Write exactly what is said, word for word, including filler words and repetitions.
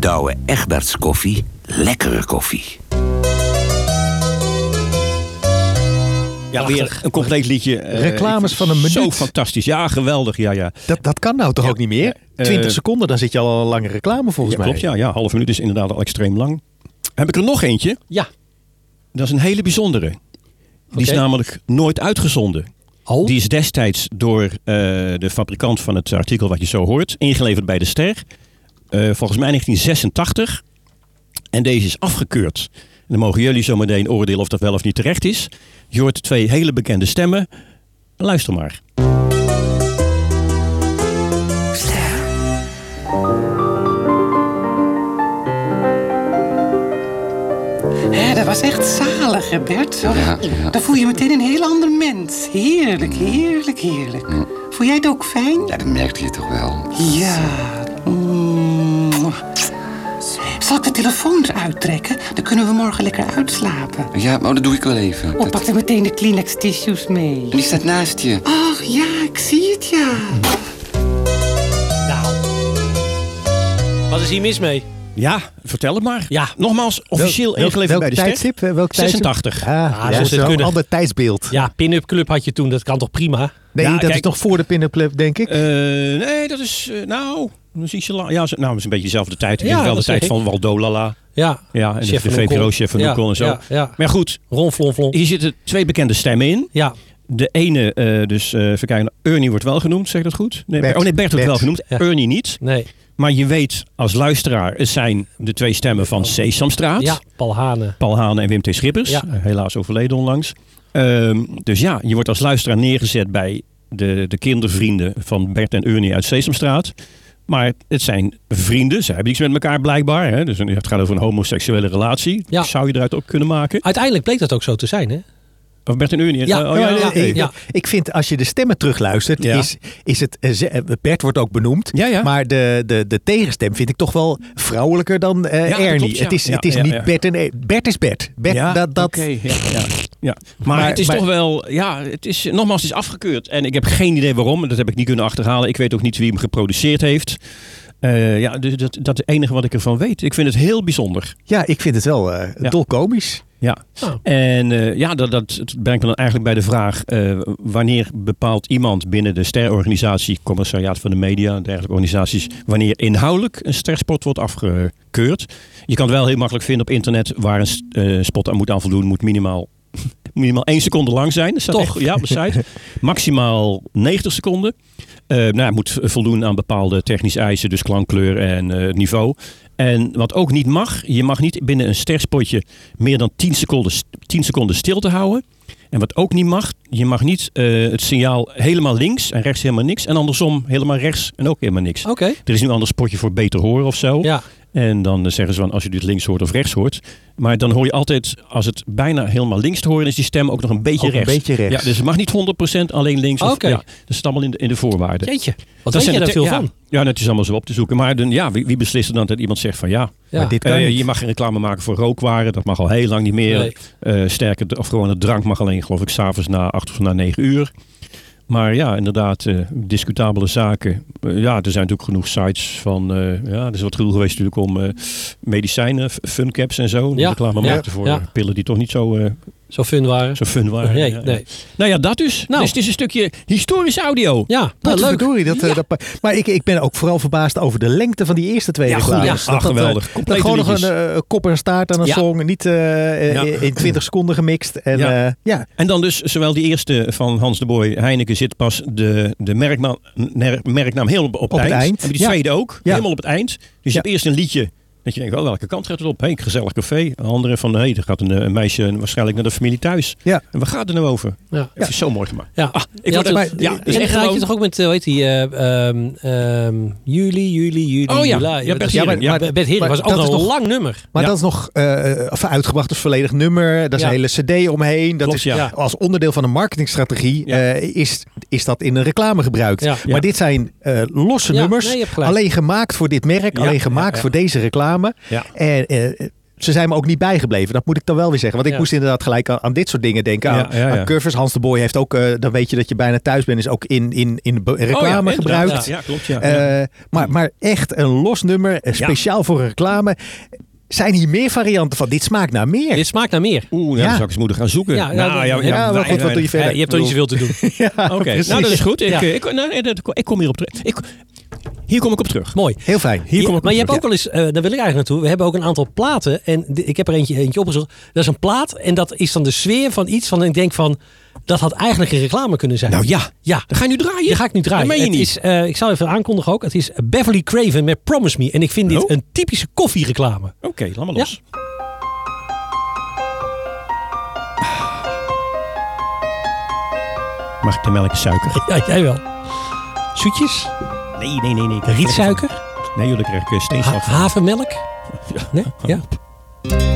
Douwe Egberts koffie, lekkere koffie. Ja, weer een compleet liedje. Uh, Reclames van een minuut. Zo fantastisch. Ja, geweldig. Ja, ja. Dat, dat kan nou toch ja, ook niet meer? twintig uh, seconden, dan zit je al een lange reclame volgens ja, mij. Klopt, ja. ja. Half minuut is inderdaad al extreem lang. Heb ik er nog eentje? Ja. Dat is een hele bijzondere. Die okay. is namelijk nooit uitgezonden. Oh. Die is destijds door uh, de fabrikant van het artikel wat je zo hoort, ingeleverd bij de Ster. Uh, volgens mij negentien zesentachtig. En deze is afgekeurd. En dan mogen jullie zo meteen oordelen of dat wel of niet terecht is. Je hoort twee hele bekende stemmen. Luister maar. Ster. Hé, dat was echt zalig, hè, Bert? Oh, ja, ja. Dan voel je meteen een heel ander mens. Heerlijk, heerlijk, heerlijk. Mm. Voel jij het ook fijn? Ja, dat merkte je toch wel. Ja. Mm. Zal ik de telefoon eruit trekken? Dan kunnen we morgen lekker uitslapen. Ja, maar dat doe ik wel even. Oh, dat... pak er meteen de Kleenex tissues mee. En die staat naast je. Ach, ja, ik zie het, ja. Nou. Wat is hier mis mee? Ja, vertel het maar. Ja. Nogmaals, officieel welk, ingeleverd bij de tijdstip? Ster. Welk zesentachtig. Ah, ja, ja, dat is wel een ander tijdsbeeld. Ja, pin-up club had je toen. Dat kan toch prima? Nee, ja, dat kijk, is nog voor de pin-up club, denk ik. Uh, nee, dat is... Uh, nou... Ja, nou, dat is een beetje dezelfde tijd. Ik ja, denk wel de tijd ik. van Waldolala. Ja, ja en de, de V P R O-chef van Noekel ja, en zo. Ja, ja. Maar goed, Ron, flon, flon. Hier zitten twee bekende stemmen in. Ja. De ene, uh, dus uh, even kijken, Ernie wordt wel genoemd, zeg ik dat goed? Nee, Bert. Oh nee, Bert wordt Bert. wel genoemd, ja. Ernie niet. Nee. Maar je weet als luisteraar, het zijn de twee stemmen van Sesamstraat. Ja, Paul Hane. Paul Hane en Wim T. Schippers. Ja. Helaas overleden onlangs. Um, dus ja, je wordt als luisteraar neergezet bij de, de kindervrienden van Bert en Ernie uit Sesamstraat. Maar het zijn vrienden. Ze hebben iets met elkaar blijkbaar. Hè? Dus het gaat over een homoseksuele relatie. Ja. Zou je eruit ook kunnen maken? Uiteindelijk bleek dat ook zo te zijn, hè? Of Bert en Ernie? Ja. Oh, ja, ja, okay. ja. Ik vind als je de stemmen terugluistert, ja. is, is het... Bert wordt ook benoemd. Ja, ja. Maar de, de, de tegenstem vind ik toch wel vrouwelijker dan uh, ja, Ernie. klopt, ja. Het is, ja, het is ja, niet ja. Bert en Bert is Bert. Bert ja, dat, dat... Okay, ja, ja. Ja. Maar, maar het is maar, toch wel, ja, het is nogmaals, het is afgekeurd. En ik heb geen idee waarom. Dat heb ik niet kunnen achterhalen. Ik weet ook niet wie hem geproduceerd heeft. Uh, ja, dus dat, dat is het enige wat ik ervan weet. Ik vind het heel bijzonder. Ja, ik vind het wel uh, ja. dolkomisch. Ja, oh. en uh, ja, dat, dat brengt me dan eigenlijk bij de vraag... Uh, wanneer bepaalt iemand binnen de sterorganisatie... Commissariaat van de Media en dergelijke organisaties... wanneer inhoudelijk een sterspot wordt afgekeurd? Je kan het wel heel makkelijk vinden op internet... waar een uh, spot aan moet aan voldoen, moet minimaal... minimaal één seconde lang zijn. Dat staat Toch? Echt, ja, op de site. Maximaal negentig seconden. Uh, nou, het moet voldoen aan bepaalde technische eisen, dus klankkleur en uh, niveau. En wat ook niet mag, je mag niet binnen een sterspotje meer dan tien seconden, tien seconden stilte houden. En wat ook niet mag, je mag niet uh, het signaal helemaal links en rechts helemaal niks. En andersom helemaal rechts en ook helemaal niks. Okay. Er is nu een ander spotje voor beter horen of zo. Ja. En dan zeggen ze van als je dit links hoort of rechts hoort. Maar dan hoor je altijd, als het bijna helemaal links te horen is die stem ook nog een beetje ook rechts. Een beetje rechts. Ja, dus het mag niet honderd procent alleen links. Of, okay. ja, dat zit allemaal in de, in de voorwaarden. Jeetje, wat weet je daar veel ja, van? Ja, het is allemaal zo op te zoeken. Maar dan, ja, wie, wie beslist er dan dat iemand zegt van ja, ja. Maar dit kan uh, je mag geen reclame maken voor rookwaren. Dat mag al heel lang niet meer. Nee. Uh, sterker, of gewoon het drank mag alleen geloof ik s'avonds na acht of na negen uur. Maar ja, inderdaad, uh, discutabele zaken. Uh, ja, er zijn natuurlijk genoeg sites van... Uh, ja, er is wat gedoe geweest natuurlijk om uh, medicijnen, funcaps en zo. Ja, reclame ja, maakten voor ja. pillen die toch niet zo... Uh, Zo fun waren. Zo fun waren. Nee, ja, nee. Nou ja, dat dus. Nou. Dus het is een stukje historische audio. Ja, nou, leuk. leuk. Dat, ja. dat, maar ik, ik ben ook vooral verbaasd over de lengte van die eerste twee ja, reclames. Ja, dat, geweldig. Dat, dat gewoon nog een uh, kop en staart aan een ja. song. Niet uh, ja. in twintig seconden gemixt. En, ja. Uh, ja. en dan dus zowel die eerste van Hans de Boy Heineken zit pas de, de merknaam, merknaam helemaal op, op, op het eind. eind. En die ja. tweede ook. Ja. Helemaal op het eind. Dus je ja. hebt eerst een liedje. Dat je denkt, oh, welke kant gaat het op? Hey, gezellig café. Een andere van, hey, er gaat een, een meisje waarschijnlijk naar de familie thuis. Ja. En waar gaat het nou over? Ja. Het is zo mooi gemaakt. Ja. Ah, ik ja, word maar, ja, dus en gaat je toch ook met, hoe heet die, uh, um, um, juli, juli, juli, oh ja, juli. ja, Bert Hering. Ja, ja, Bert Hering was ook een nog, lang nummer. Maar ja. dat is nog uh, uitgebracht als volledig nummer. Daar is ja. een hele cd omheen. Dat Klopt, is, ja. Als onderdeel van een marketingstrategie ja. uh, is, is dat in een reclame gebruikt. Ja. Maar ja. dit zijn uh, losse ja, nummers. Nee, alleen gemaakt voor dit merk. Ja. Alleen gemaakt ja, ja. voor deze reclame. Ja. En... Uh, ze zijn me ook niet bijgebleven. Dat moet ik dan wel weer zeggen. Want ik Ja. moest inderdaad gelijk aan, aan dit soort dingen denken. Ja, Aan, ja, ja. aan covers. Hans de Boy heeft ook, uh, dan weet je dat je bijna thuis bent, is ook in, in, in be- reclame Oh, ja, gebruikt. Ja, ja, klopt. Ja. Uh, maar, maar echt een los nummer, uh, speciaal voor een reclame. Zijn hier meer varianten van? Dit smaakt naar meer. Dit smaakt naar meer. Oeh, ja, Ja. dan zou ik eens moeten gaan zoeken. Ja, ja, nou, dat- ja, ja, Ja, maar goed, wat doe je verder? Ja, je hebt toch niet zoveel te doen. ja, Oké, precies. nou dat is goed. Ik, Ja. eh, ik, nou, nee, dat- ik kom hierop terug. Ik, hier kom ik op terug. Mooi. Heel fijn. Hier kom Ja, ik maar op je hebt terug. ook wel eens, uh, daar wil ik eigenlijk naartoe. We hebben ook een aantal platen. En de- ik heb er eentje, eentje opgezocht. Dat is een plaat. En dat is dan de sfeer van iets van. Ik denk van. Dat had eigenlijk een reclame kunnen zijn. Nou ja, Ja. dan ga je nu draaien. Die ga ik nu draaien. Dat meen je Het niet. Is, uh, ik zal even aankondigen ook. Het is Beverly Craven met Promise Me. En ik vind dit Oh. een typische koffiereclame. Oké, laat maar los. Mag ik de melk en suiker? Ja, jij wel. Zoetjes? Nee, nee, nee. nee. Ik krijg Rietsuiker? lekker van- Nee joh, daar krijg ik eh, Ha- steenslag van. havermelk? Nee? Ja.